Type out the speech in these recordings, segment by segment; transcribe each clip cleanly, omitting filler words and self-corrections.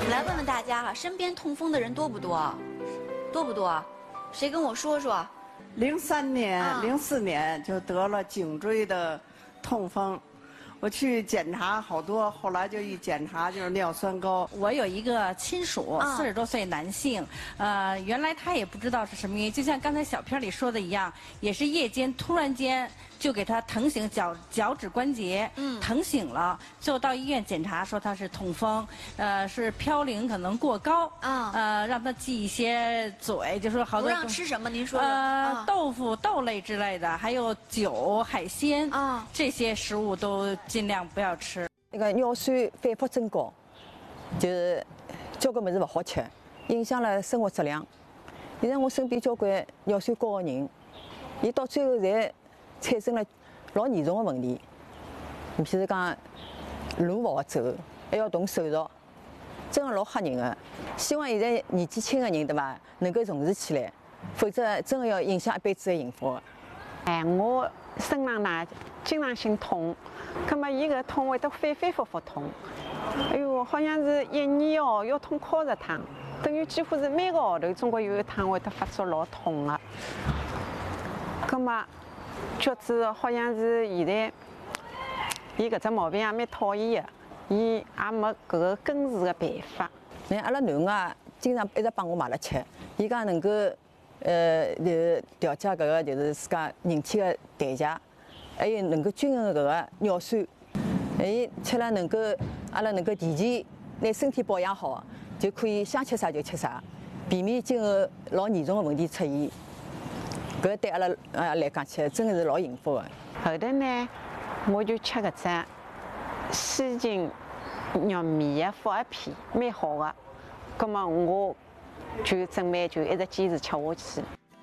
来问问大家哈，身边痛风的人多不多？多不多？谁跟我说说 ？03年、04年就得了颈椎的痛风，我去检查好多，后来就一检查就是尿酸高。 我有一个亲属，40多岁男性，原来他也不知道是什么原因，就像刚才小片里说的一样，也是夜间突然间就给他疼醒脚趾关节，疼醒了，最后到医院检查说他是痛风，是嘌呤可能过高，让他忌一些嘴，就说好多不让吃什么？您说说。 豆腐、豆类之类的，还有酒、海鲜这些食物都尽量不要吃。 那个尿酸反复增高，就是交关物事不好吃，影响了生活质量。现在我身边交关尿酸高的人，伊到最后侪产生了老严重的问题。你譬如讲，路不好走，还要动手术，真的老吓人的。希望现在年纪轻的人对吧，能够重视起来，否则真的要影响一辈子的幸福。 我身上呢经常性痛，葛么伊个痛会得反反复复痛。哎哟，好像是一年哦要痛靠10趟，等于几乎是每个号头总归有一趟会得发作老痛的。葛么觉着好像是现在，伊搿只毛病也蛮讨厌的，伊也没搿个根治的办法。 那阿拉囡儿啊，经常一直帮我买了吃，伊讲能够就是调节搿个就是自家人体的代谢，还有能够均衡搿个尿酸，伊吃了能够阿拉能够提前拿身体保养好，就可以想吃啥就吃啥，避免今后老严重的问题出现。搿对阿拉来讲起来真的是老幸福的。 后头呢，我就吃搿只西芹玉米的复合片，蛮好的。葛么我就准备就一直坚持吃下去。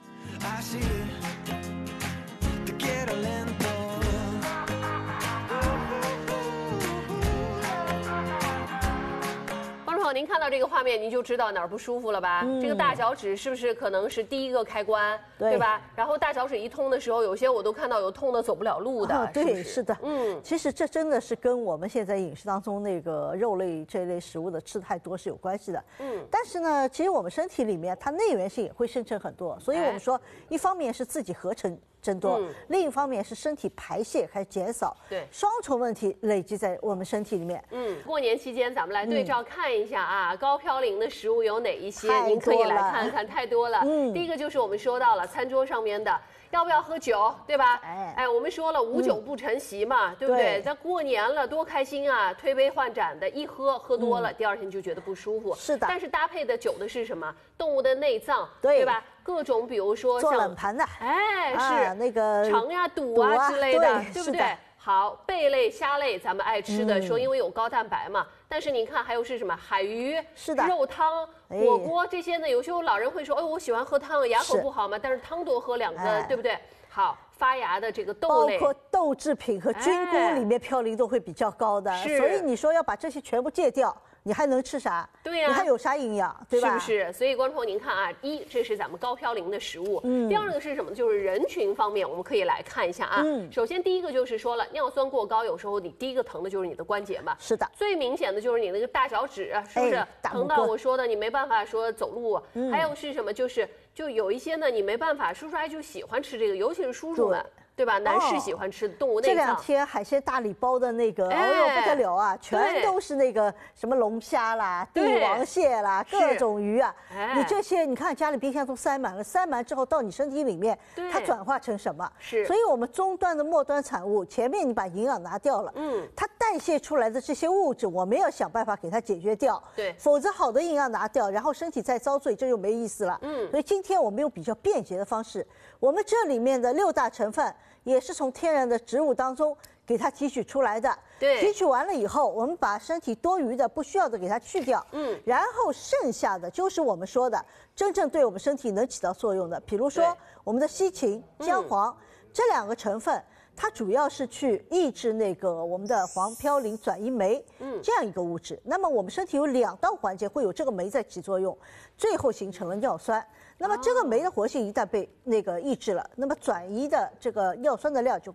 您看到这个画面，您就知道哪儿不舒服了吧？这个大脚趾是不是可能是第一个开关，对吧？然后大脚趾一痛的时候，有些我都看到有痛的走不了路的。 对，是的，其实这真的是跟我们现在饮食当中那个肉类这类食物的吃太多是有关系的。但是呢，其实我们身体里面它内源性也会生成很多，所以我们说，一方面是自己合成增多，另一方面是身体排泄开始减少， 对， 双重问题累积在我们身体里面。 过年期间咱们来对照看一下啊，高嘌呤的食物有哪一些？您可以来看看，太多了。第一个就是我们说到了餐桌上面的。要不要喝酒，对吧？我们说了无酒不成席嘛，对不对？咱过年了，多开心啊！推杯换盏的，一喝多了，第二天就觉得不舒服。 是的。 但是搭配的酒的是什么？动物的内脏，对吧？各种，比如说做冷盘的， 是那个肠呀、肚啊之类的，对不对？好，贝类、虾类，咱们爱吃的说，因为有高蛋白嘛。但是您看，还有是什么？海鱼、 是的， 肉汤、火锅这些呢？有时候老人会说，我喜欢喝汤，牙口不好嘛。但是汤多喝2个，对不对？好，发芽的这个豆类， 包括豆制品和菌菇里面嘌呤都会比较高的，所以你说要把这些全部戒掉，你还能吃啥？ 对呀， 你还有啥营养，对吧？ 是不是？所以观众朋友您看啊，这是咱们高嘌呤的食物。第二个是什么？就是人群方面，我们可以来看一下啊。首先第一个就是说了，尿酸过高，有时候你第一个疼的就是你的关节嘛。 是的。最明显的就是你那个大脚趾，是不是？疼到我说的你没办法说走路。还有是什么？就有一些呢，你没办法，叔叔阿姨就喜欢吃这个，尤其是叔叔们。对吧？男士喜欢吃动物内脏。 这2天海鲜大礼包的那个，不得了啊！全都是那个什么龙虾啦、帝王蟹啦，各种鱼啊。你这些，你看家里冰箱都塞满了，塞满之后到你身体里面，它转化成什么？ 是。 所以我们终端的末端产物，前面你把营养拿掉了，它代谢出来的这些物质，我们要想办法给它解决掉。 对。 否则好的营养拿掉，然后身体再遭罪，这就没意思了。所以今天我们用比较便捷的方式，我们这里面的6大成分。也是从天然的植物当中给它提取出来的。 对， 提取完了以后，我们把身体多余的、不需要的给它去掉。然后剩下的就是我们说的真正对我们身体能起到作用的，比如说我们的西芹、姜黄这2个成分。它主要是去抑制那个我们的黄嘌呤转移酶，这样一个物质。那么我们身体有2道环节会有这个酶在起作用，最后形成了尿酸。那么这个酶的活性一旦被那个抑制了，那么转移的这个尿酸的量就会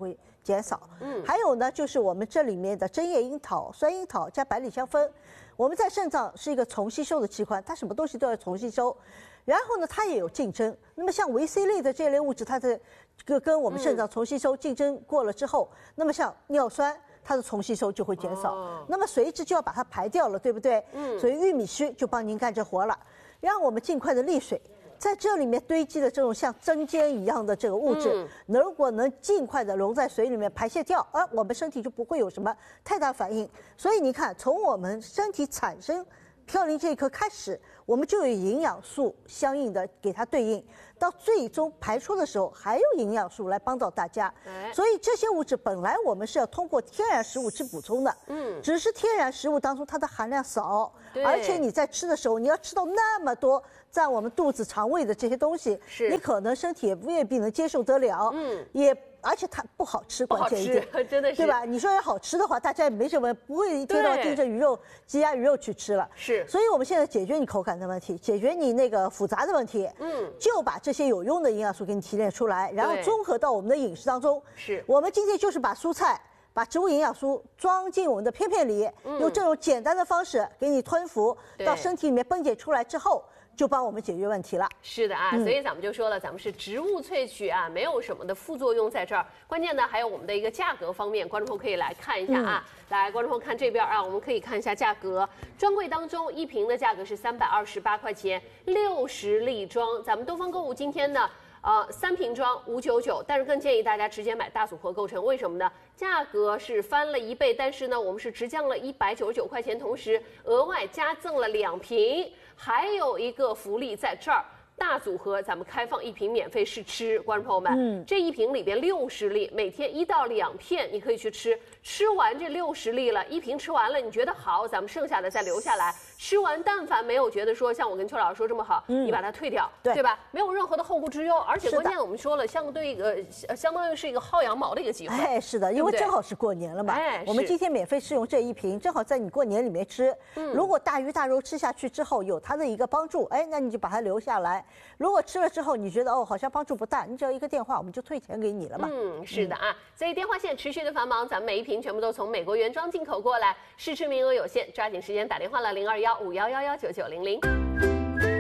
减少。还有呢，就是我们这里面的针叶樱桃、酸樱桃加百里香酚，我们在肾脏是一个重吸收的器官，它什么东西都要重吸收。然后呢，它也有竞争。那么像维 C 类的这类物质，它的跟我们肾脏重吸收竞争过了之后，那么像尿酸，它的重吸收就会减少。那么随之就要把它排掉了，对不对？所以玉米须就帮您干这活了，让我们尽快的利水。在这里面堆积的这种像针尖一样的这个物质，如果能尽快的溶在水里面排泄掉，而我们身体就不会有什么太大反应。所以你看，从我们身体产生嘌呤这一刻开始，我们就有营养素相应的给它对应，到最终排出的时候还有营养素来帮到大家。所以这些物质本来我们是要通过天然食物去补充的，只是天然食物当中它的含量少，而且你在吃的时候你要吃到那么多在我们肚子肠胃的这些东西，你可能身体也未必能接受得了，而且它不好吃，关键一点， 真的是， 对吧？你说要好吃的话，大家也没什么，不会一天到晚盯着鱼肉、鸡鸭鱼肉去吃了。 是， 所以我们现在解决你口感的问题，解决你那个复杂的问题，就把这些有用的营养素给你提炼出来，然后综合到我们的饮食当中。 是， 我们今天就是把蔬菜、把植物营养素装进我们的片片里，用这种简单的方式给你吞服到身体里面分解出来之后，就帮我们解决问题了。 是的啊，所以咱们就说了，咱们是植物萃取啊，没有什么的副作用在这儿。关键呢，还有我们的一个价格方面，观众朋友可以来看一下啊。来，观众朋友看这边啊，我们可以看一下价格。专柜当中一瓶的价格是328块钱，60粒装。咱们东方购物今天呢，3瓶装599，但是更建议大家直接买大组合购成。为什么呢？价格是翻了1倍，但是呢，我们是直降了199块钱，同时额外加赠了2瓶。还有一个福利在这儿，大组合咱们开放1瓶免费试吃，观众朋友们，这1瓶里边60粒，每天1到2片，你可以去吃。吃完这60粒了，1瓶吃完了，你觉得好，咱们剩下的再留下来。吃完但凡没有觉得说像我跟邱老师说这么好，你把它退掉，对吧？没有任何的后顾之忧，而且关键我们说了，相当于是一个薅羊毛的一个机会。 哎，是的，因为正好是过年了嘛。我们今天免费试用这1瓶，正好在你过年里面吃。如果大鱼大肉吃下去之后有它的一个帮助，哎，那你就把它留下来。如果吃了之后你觉得好像帮助不大，你只要一个电话，我们就退钱给你了嘛。 是的啊，所以电话线持续的繁忙，咱们每1瓶全部都从美国原装进口过来，试吃名额有限，抓紧时间打电话了，0215111990。